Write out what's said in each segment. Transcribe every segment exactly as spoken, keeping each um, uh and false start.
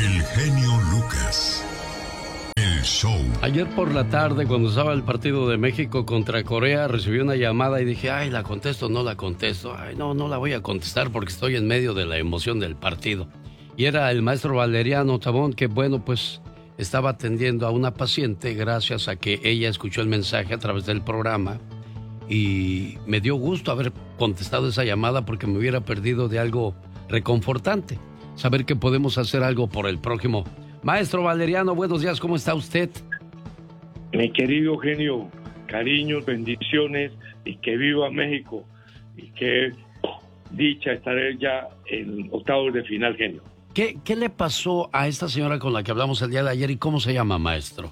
El genio Lucas. El show. Ayer por la tarde, cuando estaba el partido de México contra Corea, recibí una llamada y dije, ay, ¿la contesto o no la contesto? Ay, no, no la voy a contestar porque estoy en medio de la emoción del partido. Y era el maestro Valeriano Tabón, que bueno, pues estaba atendiendo a una paciente gracias a que ella escuchó el mensaje a través del programa. Y me dio gusto haber contestado esa llamada porque me hubiera perdido de algo reconfortante. Saber que podemos hacer algo por el prójimo. Maestro Valeriano, buenos días, ¿cómo está usted? Mi querido genio, cariños, bendiciones y que viva México y que dicha estar ya en octavos de final, genio. ¿Qué, ¿Qué le pasó a esta señora con la que hablamos el día de ayer y cómo se llama, maestro?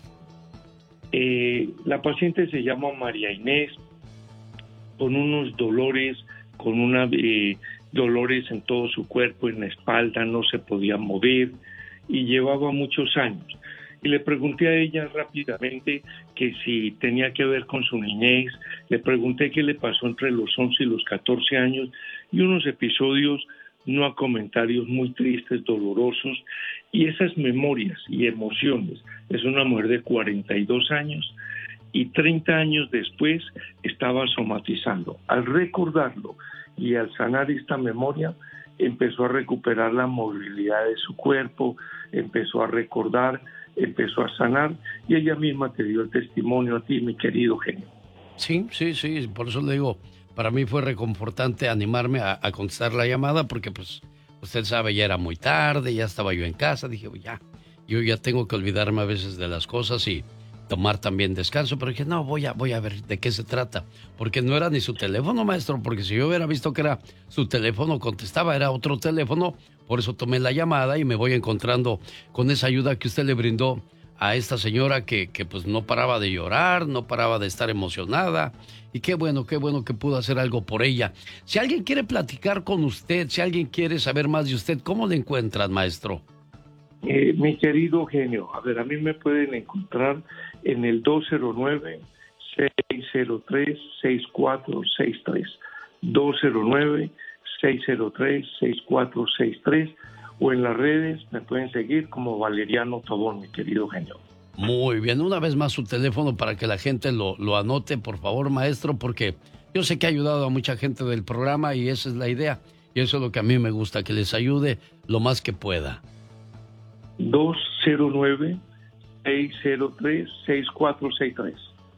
Eh, la paciente se llama María Inés, con unos dolores, con una eh, dolores en todo su cuerpo, en la espalda, no se podía mover y llevaba muchos años. Y le pregunté a ella rápidamente que si tenía que ver con su niñez, le pregunté qué le pasó entre los once y los catorce años y unos episodios, no a comentarios muy tristes, dolorosos, y esas memorias y emociones. Es una mujer de cuarenta y dos años y treinta años después estaba somatizando. Al recordarlo y al sanar esta memoria, empezó a recuperar la movilidad de su cuerpo, empezó a recordar, empezó a sanar, y ella misma te dio el testimonio a ti, mi querido genio. Sí, sí, sí, por eso le digo, para mí fue reconfortante animarme a, a contestar la llamada, porque pues usted sabe, ya era muy tarde, ya estaba yo en casa, dije, ya, yo ya tengo que olvidarme a veces de las cosas y tomar también descanso, pero dije, no, voy a, voy a ver de qué se trata, porque no era ni su teléfono, maestro, porque si yo hubiera visto que era su teléfono, contestaba, era otro teléfono, por eso tomé la llamada y me voy encontrando con esa ayuda que usted le brindó a esta señora que, que pues no paraba de llorar, no paraba de estar emocionada, y qué bueno, qué bueno que pudo hacer algo por ella. Si alguien quiere platicar con usted, si alguien quiere saber más de usted, ¿cómo le encuentran, maestro? Eh, mi querido genio, a ver, a mí me pueden encontrar en el dos cero nueve, seis cero tres, seis cuatro seis tres, dos cero nueve, seis cero tres, seis cuatro seis tres, o en las redes me pueden seguir como Valeriano Tabón, mi querido genio. Muy bien, una vez más su teléfono para que la gente lo, lo anote, por favor, maestro, porque yo sé que ha ayudado a mucha gente del programa y esa es la idea, y eso es lo que a mí me gusta, que les ayude lo más que pueda. dos cero nueve, seis cero tres, seis cuatro seis tres.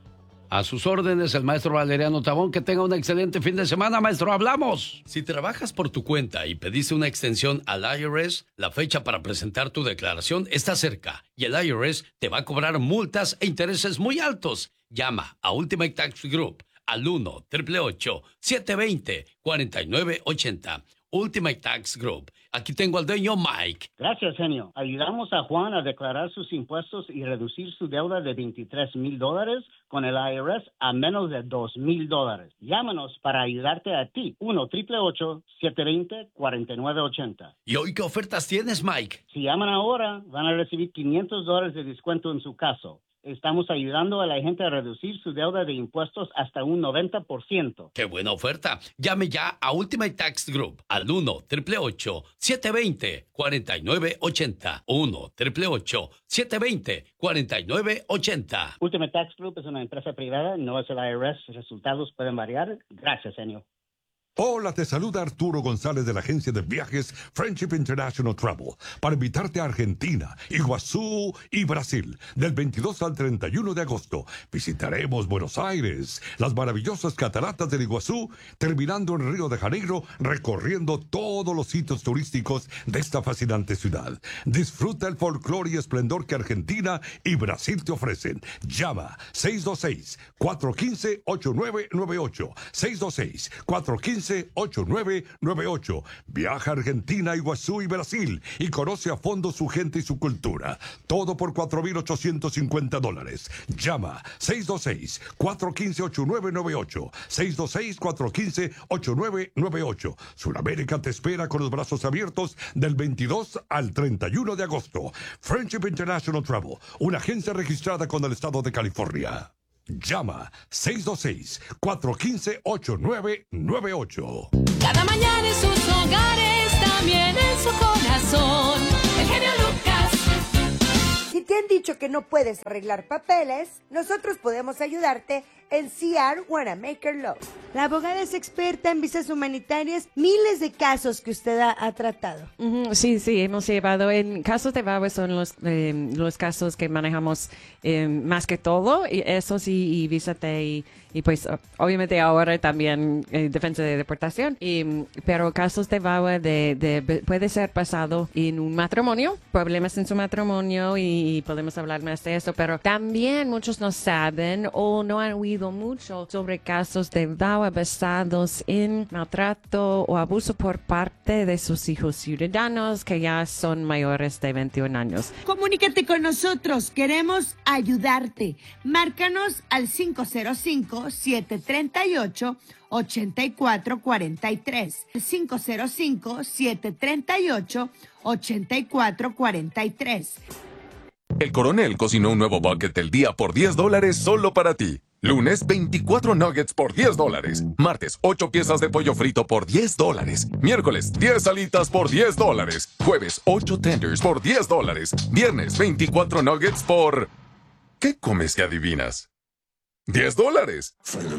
A sus órdenes, el maestro Valeriano Tabón. Que tenga un excelente fin de semana, maestro. ¡Hablamos! Si trabajas por tu cuenta y pediste una extensión al I R S, la fecha para presentar tu declaración está cerca y el I R S te va a cobrar multas e intereses muy altos. Llama a Ultimate Tax Group al uno, ocho ocho ocho, siete dos cero, cuatro nueve ocho cero. Ultimate Tax Group. Aquí tengo al dueño, Mike. Gracias, genio. Ayudamos a Juan a declarar sus impuestos y reducir su deuda de veintitrés mil dólares con el I R S a menos de dos mil dólares. Llámanos para ayudarte a ti. uno, ocho ocho ocho, siete dos cero, cuatro nueve ocho cero. ¿Y hoy qué ofertas tienes, Mike? Si llaman ahora, van a recibir quinientos dólares de descuento en su caso. Estamos ayudando a la gente a reducir su deuda de impuestos hasta un noventa por ciento. ¡Qué buena oferta! Llame ya a Ultimate Tax Group al uno, ocho ocho ocho, siete dos cero, cuatro nueve ocho cero. uno, ocho ocho ocho, siete dos cero, cuatro nueve ocho cero. Ultimate Tax Group es una empresa privada, no es el I R S. Resultados pueden variar. Gracias, genio. Hola, te saluda Arturo González de la agencia de viajes Friendship International Travel para invitarte a Argentina, Iguazú y Brasil del veintidós al treinta y uno de agosto. Visitaremos Buenos Aires, las maravillosas cataratas del Iguazú, terminando en Río de Janeiro, recorriendo todos los sitios turísticos de esta fascinante ciudad. Disfruta el folclore y esplendor que Argentina y Brasil te ofrecen. Llama seis dos seis, cuatro uno cinco, ocho nueve nueve ocho, seis dos seis, cuatro uno cinco, ocho nueve nueve ocho. Viaja a Argentina, Iguazú y Brasil y conoce a fondo su gente y su cultura. Todo por cuatro mil ochocientos cincuenta dólares. Llama seis dos seis, cuatro uno cinco, ocho nueve nueve ocho. seis dos seis, cuatro uno cinco, ocho nueve nueve ocho. Sudamérica te espera con los brazos abiertos del veintidós al treinta y uno de agosto. Friendship International Travel, una agencia registrada con el estado de California. Llama seis dos seis, cuatro uno cinco, ocho nueve nueve ocho. Cada mañana en sus hogares, también en su corazón. El genio Lucas. han dicho que no puedes arreglar papeles, nosotros podemos ayudarte en C R Wanamaker Law. La abogada es experta en visas humanitarias, miles de casos que usted ha, ha tratado. Uh-huh, sí, sí, hemos llevado en casos de V A W A son los, eh, los casos que manejamos eh, más que todo, y eso sí, y visa T y, y pues obviamente ahora también eh, defensa de deportación, y, pero casos de V A W A de, de, puede ser pasado en un matrimonio, problemas en su matrimonio y podemos hablar más de eso, pero también muchos no saben o no han oído mucho sobre casos de V A W A basados en maltrato o abuso por parte de sus hijos ciudadanos que ya son mayores de veintiún años. Comunícate con nosotros, queremos ayudarte. Márcanos al cinco cero cinco, siete tres ocho, ocho cuatro cuatro tres. cinco cero cinco, siete tres ocho, ocho cuatro cuatro tres. El Coronel cocinó un nuevo bucket del día por diez dólares solo para ti. Lunes, veinticuatro nuggets por diez dólares. Martes, ocho piezas de pollo frito por diez dólares. Miércoles, diez alitas por diez dólares. Jueves, ocho tenders por diez dólares. Viernes, veinticuatro nuggets por... ¿Qué comes que adivinas? diez dólares.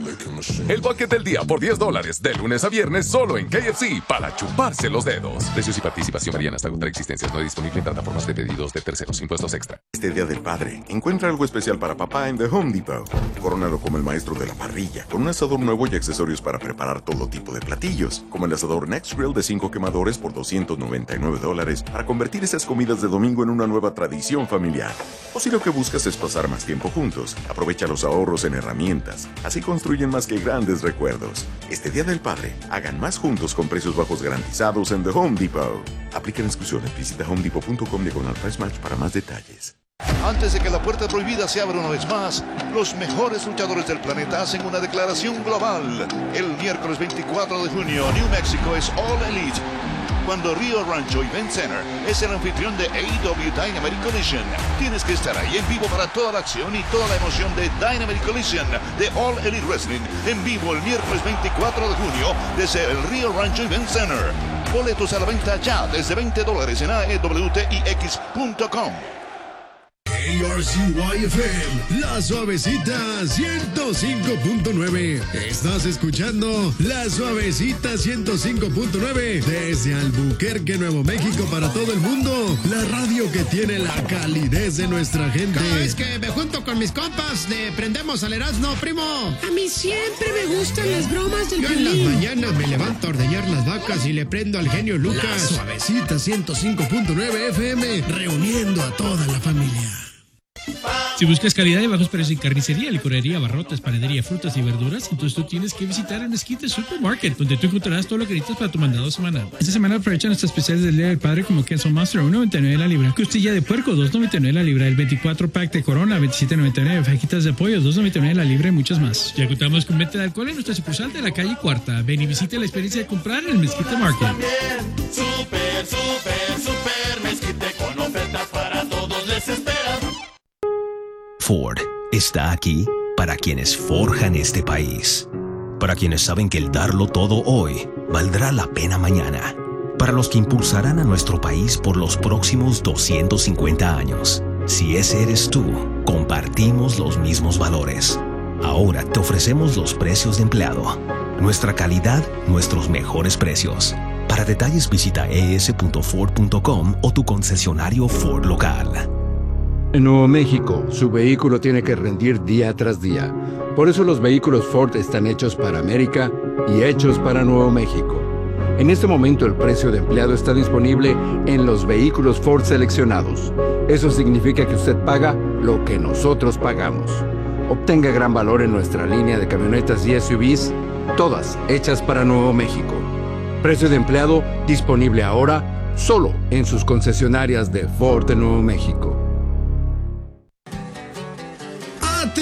El bucket del día por diez dólares. De lunes a viernes solo en K F C para chuparse los dedos. Precios y participación varían hasta agotar existencias. No disponible en plataformas de pedidos de terceros. Impuestos extra. Este Día del Padre, encuentra algo especial para papá en The Home Depot. Corónalo como el maestro de la parrilla, con un asador nuevo y accesorios para preparar todo tipo de platillos, como el asador Next Grill de cinco quemadores por doscientos noventa y nueve dólares, para convertir esas comidas de domingo en una nueva tradición familiar. O si lo que buscas es pasar más tiempo juntos, aprovecha los ahorros en herramientas. Así construyen más que grandes recuerdos. Este Día del Padre, hagan más juntos con precios bajos garantizados en The Home Depot. Aplican exclusiones. Visita home depot punto com diagonal price match para más detalles. Antes de que la puerta prohibida se abra una vez más, los mejores luchadores del planeta hacen una declaración global. El miércoles veinticuatro de junio, New Mexico es All Elite, cuando Rio Rancho Event Center es el anfitrión de A E W Dynamite Collision. Tienes que estar ahí en vivo para toda la acción y toda la emoción de Dynamite Collision de All Elite Wrestling, en vivo el miércoles veinticuatro de junio desde el Rio Rancho Event Center. Boletos a la venta ya desde veinte dólares en A E W T I X punto com. A R C Y F M, La Suavecita ciento cinco punto nueve. Estás escuchando La Suavecita ciento cinco punto nueve desde Albuquerque, Nuevo México, para todo el mundo. La radio que tiene la calidez de nuestra gente. Cada vez que me junto con mis compas, le prendemos al Erasmo, primo. A mí siempre me gustan las bromas del Yo en las mañanas me levanto a ordeñar las vacas y le prendo al genio Lucas. La Suavecita ciento cinco punto nueve F M, reuniendo a toda la familia. Si buscas calidad y bajos precios en carnicería, licorería, abarrotes, panadería, frutas y verduras, entonces tú tienes que visitar el Mezquite Supermarket, donde tú encontrarás todo lo que necesitas para tu mandado semanal. Esta semana aprovecha nuestras especiales del Día del Padre, como Queso Monster, uno noventa y nueve la libra, costilla de puerco, dos noventa y nueve la libra, el veinticuatro pack de Corona, veintisiete noventa y nueve, fajitas de pollo, dos noventa y nueve la libra y muchas más. Ya contamos con venta de alcohol en nuestra sucursal de la calle Cuarta. Ven y visita la experiencia de comprar en el Mezquite Market. Super, super, super Mezquite, con ofertas para todos les espera. Ford está aquí para quienes forjan este país, para quienes saben que el darlo todo hoy valdrá la pena mañana, para los que impulsarán a nuestro país por los próximos doscientos cincuenta años. Si ese eres tú, compartimos los mismos valores. Ahora te ofrecemos los precios de empleado, nuestra calidad, nuestros mejores precios. Para detalles visita e s punto ford punto com o tu concesionario Ford local. En Nuevo México, su vehículo tiene que rendir día tras día. Por eso los vehículos Ford están hechos para América y hechos para Nuevo México. En este momento el precio de empleado está disponible en los vehículos Ford seleccionados. Eso significa que usted paga lo que nosotros pagamos. Obtenga gran valor en nuestra línea de camionetas y S U Vs, todas hechas para Nuevo México. Precio de empleado disponible ahora solo en sus concesionarias de Ford de Nuevo México.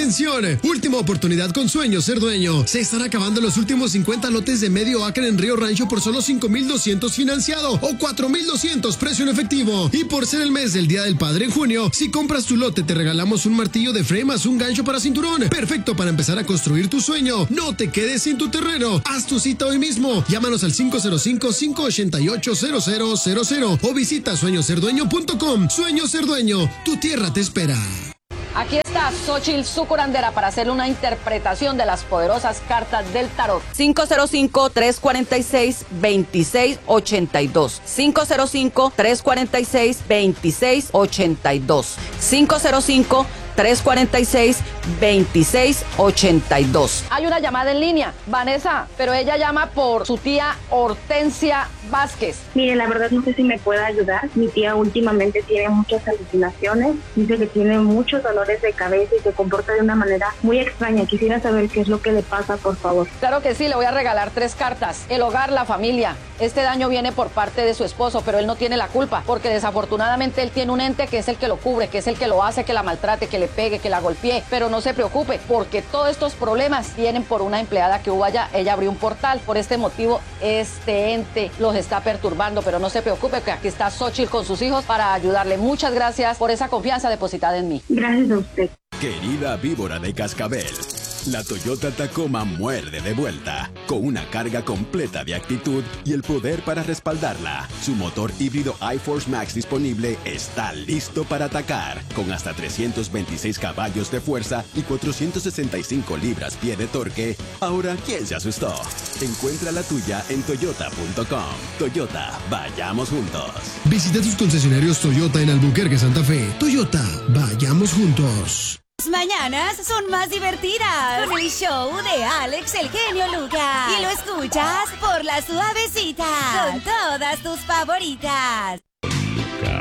¡Atención! Última oportunidad con Sueño Ser Dueño. Se están acabando los últimos cincuenta lotes de medio acre en Río Rancho por solo cinco mil doscientos financiado o cuatro mil doscientos precio en efectivo. Y por ser el mes del Día del Padre en junio, si compras tu lote te regalamos un martillo de frame más un gancho para cinturón. Perfecto para empezar a construir tu sueño. No te quedes sin tu terreno. Haz tu cita hoy mismo. Llámanos al cinco cero cinco, cinco ocho ocho, cero cero cero cero o visita sueño ser dueño punto com. Sueño Ser Dueño, tu tierra te espera. Aquí está Xochitl, su curandera, para hacerle una interpretación de las poderosas cartas del tarot. cinco cero cinco, tres cuatro seis, dos seis ocho dos. cinco cero cinco, tres cuatro seis, dos seis ocho dos. cinco cero cinco, tres cuatro seis, dos seis ocho dos. Hay una llamada en línea, Vanessa, pero ella llama por su tía Hortensia Vázquez. Mire, la verdad no sé si me puede ayudar. Mi tía últimamente tiene muchas alucinaciones. Dice que tiene muchos dolores de cabeza y se comporta de una manera muy extraña. Quisiera saber qué es lo que le pasa, por favor. Claro que sí, le voy a regalar tres cartas. El hogar, la familia. Este daño viene por parte de su esposo, pero él no tiene la culpa, porque desafortunadamente él tiene un ente que es el que lo cubre, que es el que lo hace, que la maltrate, que le pegue, que la golpee. Pero no se preocupe, porque todos estos problemas vienen por una empleada que hubo allá. Ella abrió un portal. Por este motivo, este ente los está perturbando, pero no se preocupe, que aquí está Xochitl con sus hijos para ayudarle. Muchas gracias por esa confianza depositada en mí. Gracias a usted. Querida víbora de cascabel, la Toyota Tacoma muerde de vuelta, con una carga completa de actitud y el poder para respaldarla. Su motor híbrido iForce Max disponible está listo para atacar, con hasta trescientos veintiséis caballos de fuerza y cuatrocientos sesenta y cinco libras-pie de torque. Ahora, ¿quién se asustó? Encuentra la tuya en toyota punto com. Toyota, vayamos juntos. Visita tus concesionarios Toyota en Albuquerque, Santa Fe. Toyota, vayamos juntos. Las mañanas son más divertidas con el show de Alex el Genio Lucas. Y lo escuchas por La Suavecita con todas tus favoritas.